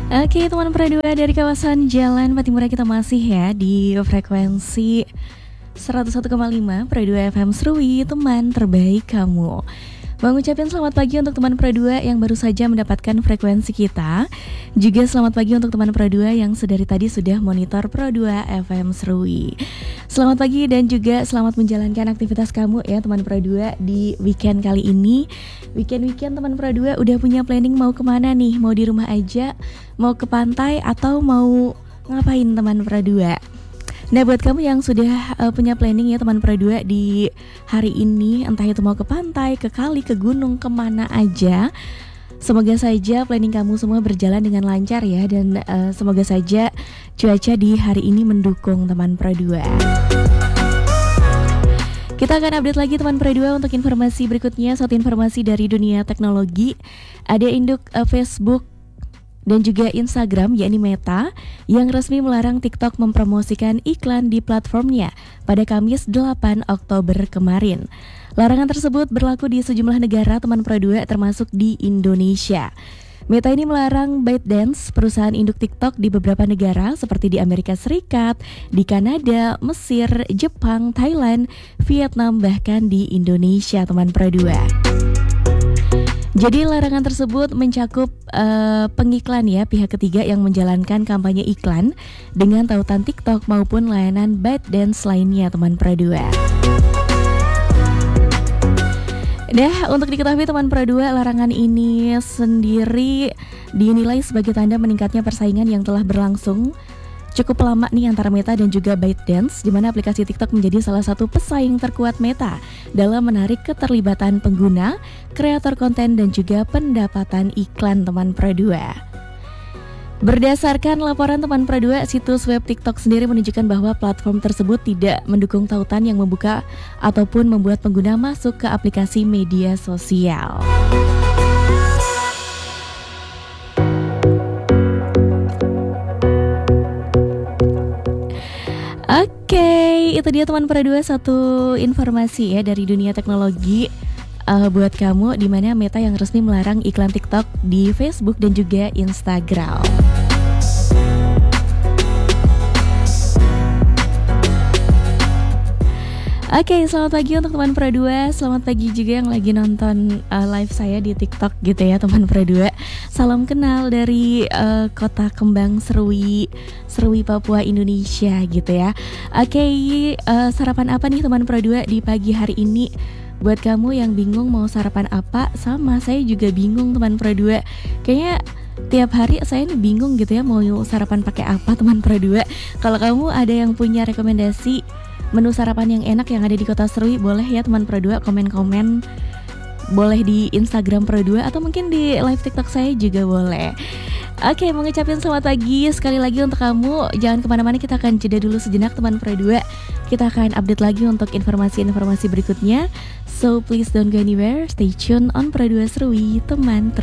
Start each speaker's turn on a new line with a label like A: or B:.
A: Oke teman Pro 2 dari kawasan Jalan Patimura, kita masih ya di frekuensi 101,5 Pro 2 FM Serui, teman terbaik kamu. Bang ucapin selamat pagi untuk teman Pro 2 yang baru saja mendapatkan frekuensi kita. Juga selamat pagi untuk teman Pro 2 yang sedari tadi sudah monitor Pro 2 FM Serui. Selamat pagi dan juga selamat menjalankan aktivitas kamu ya teman Pro 2 di weekend kali ini. Weekend teman Pro 2 udah punya planning mau kemana nih? Mau di rumah aja, mau ke pantai, atau mau ngapain teman Pro 2? Nah buat kamu yang sudah punya planning ya teman Pro 2 di hari ini, entah itu mau ke pantai, ke kali, ke gunung, kemana aja, semoga saja planning kamu semua berjalan dengan lancar ya. Dan semoga saja cuaca di hari ini mendukung teman Pro 2. Kita akan update lagi teman Pro 2 untuk informasi berikutnya. Satu informasi dari dunia teknologi. Ada induk Facebook dan juga Instagram yakni Meta yang resmi melarang TikTok mempromosikan iklan di platformnya pada Kamis 8 Oktober kemarin. Larangan tersebut berlaku di sejumlah negara teman Pro 2 termasuk di Indonesia. Meta ini melarang ByteDance, perusahaan induk TikTok, di beberapa negara seperti di Amerika Serikat, di Kanada, Mesir, Jepang, Thailand, Vietnam, bahkan di Indonesia teman Pro 2. Jadi larangan tersebut mencakup pengiklan ya, pihak ketiga yang menjalankan kampanye iklan dengan tautan TikTok maupun layanan ByteDance lainnya teman Pro 2. Nah, untuk diketahui teman Pro 2, larangan ini sendiri dinilai sebagai tanda meningkatnya persaingan yang telah berlangsung cukup lama nih antara Meta dan juga ByteDance, di mana aplikasi TikTok menjadi salah satu pesaing terkuat Meta dalam menarik keterlibatan pengguna, kreator konten, dan juga pendapatan iklan teman Pro 2. Berdasarkan laporan teman Pro 2, situs web TikTok sendiri menunjukkan bahwa platform tersebut tidak mendukung tautan yang membuka ataupun membuat pengguna masuk ke aplikasi media sosial. Oke, itu dia teman Pro 2 satu informasi ya dari dunia teknologi buat kamu, di mana Meta yang resmi melarang iklan TikTok di Facebook dan juga Instagram. Oke, selamat pagi untuk teman Pro 2. Selamat pagi juga yang lagi nonton live saya di TikTok gitu ya teman Pro 2. Salam kenal dari kota kembang Serui, Papua, Indonesia gitu ya. Oke, sarapan apa nih teman Pro 2 di pagi hari ini? Buat kamu yang bingung mau sarapan apa, sama saya juga bingung teman Pro 2. Kayaknya tiap hari saya nih bingung gitu ya mau sarapan pakai apa teman Pro 2. Kalau kamu ada yang punya rekomendasi menu sarapan yang enak yang ada di kota Serui, boleh ya teman Pro 2 komen-komen. Boleh di Instagram Pro 2 atau mungkin di live TikTok saya juga boleh. Oke, mau ngucapin selamat pagi sekali lagi untuk kamu. Jangan kemana-mana, kita akan jeda dulu sejenak teman Pro 2. Kita akan update lagi untuk informasi-informasi berikutnya. So please don't go anywhere, stay tune on Pro 2 Serui, teman